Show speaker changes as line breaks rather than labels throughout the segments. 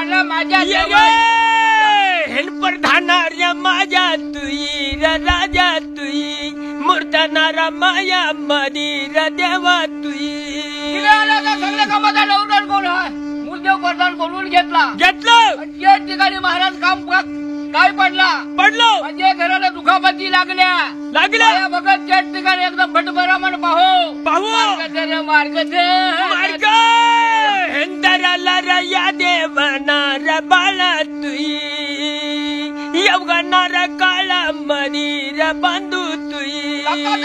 प्रधान माझ्या
प्रधानार्या माझ्या तुई राजा तुई मूर्तनारा माया मदीर देवा तुई
सगळ्या कामाचा डवडण कोण आहे मुलदेव प्रधान बोलून घेतलं या ठिकाणी महाराज काम काय पडलो म्हणजे घराला दुखापती लागल्या बघत त्या ठिकाणी एकदम भटभरामण पाहू मार्ग
हेंदराला रया देवनार बाळा तुई यवगनार काळा मदीर बांधू तुई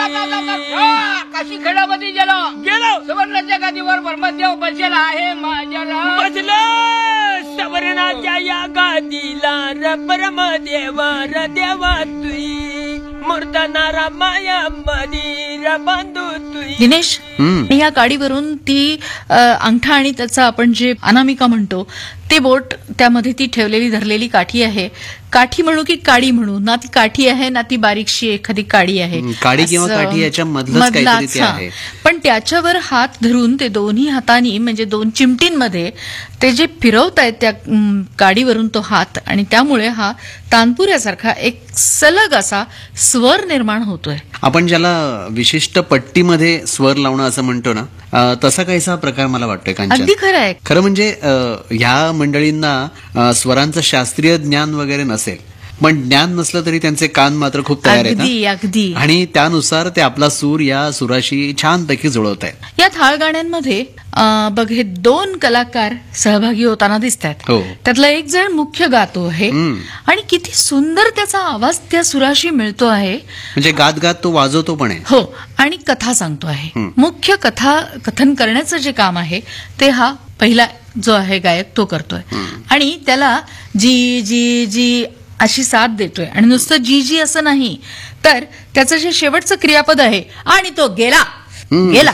काशी खेळामध्ये गेलो सुवर्णाच्या गादीवर ब्रह्मदेव बसलेला आहे माझ्याला
बसलं सवर्णाच्या या गादीला र परमदेव र देवा तुई मूर्तनारा माया मदीर बांधू तुई.
दिनेश, या गाडीवरून ती अंगठा आणि त्याचा आपण जे अनामिका म्हणतो ते बोट, त्यामध्ये ती ठेवलेली धरलेली काठी आहे. काठी म्हणू की काडी म्हणू, ना ती काठी आहे ना ती बारीकशी एखादी काडी आहे,
काडी किंवा काठी याच्या मधलंच काहीतरी ते आहे.
पण त्याच्यावर हात धरून ते दोन्ही हातांनी म्हणजे दोन चिमटींमध्ये ते जे फिरवतायत त्या गाडीवरून तो हात, आणि त्यामुळे हा तानपुऱ्यासारखा एक सलग असा स्वर निर्माण होतोय.
आपण ज्याला विशिष्ट पट्टीमध्ये स्वर लावणं असं म्हणतो ना, तसा काहीसा प्रकार मला वाटतोय कांचन.
अगदी खरं आहे.
खरं म्हणजे ह्या मंडळींना स्वरांचं शास्त्रीय ज्ञान वगैरे नसेल, पण ज्ञान नसलं तरी त्यांचे कान मात्र खूप तयार आहेत
अगदी,
आणि त्यानुसार ते आपला सूर या सुराशी छानपैकी जुळवत आहेत.
या थाळ गाण्यांमध्ये बघ हे दोन कलाकार सहभागी होताना दिसत आहेत.
हो.
त्यातला एक जण मुख्य गातो आहे आणि किती सुंदर त्याचा आवाज त्या सुराशी मिळतो आहे.
म्हणजे गात गात तो वाजवतो पण आहे.
हो, आणि कथा सांगतो आहे. मुख्य कथा कथन करण्याचं जे काम आहे ते हा पहिला जो आहे गायक तो करतोय, आणि त्याला जी जी जी अशी साथ देतोय. आणि नुसतं जी जी असं नाही, तर त्याचं जे शेवटचं क्रियापद आहे आणि तो गेला गेला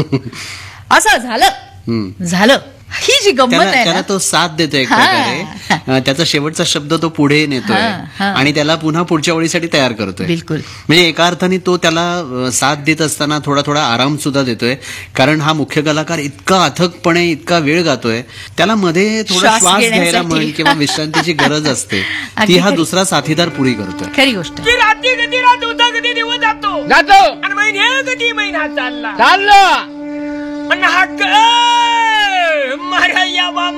असं झालं, ही जी गंमत आहे
त्याला तो साथ देतोय एक प्रकारे. त्याचा शेवटचा शब्द तो पुढे नेतोय आणि त्याला पुन्हा पुढच्या ओळीसाठी तयार करतोय.
बिलकुल.
म्हणजे एका अर्थाने तो त्याला साथ देत असताना थोडा थोडा आराम सुद्धा देतोय, कारण हा मुख्य कलाकार इतका अथकपणे इतका वेळ गातोय, त्याला मध्ये थोडा श्वास घ्यायला म्हण किंवा विश्रांतीची गरज असते, ती हा दुसरा साथीदार पुरी करतोय.
खरी गोष्ट.
रात्री कधी रात होता, कधी दिवस जातो आणि महिन्या कधी महिना चालला
चाललो
पण हा मारा यावा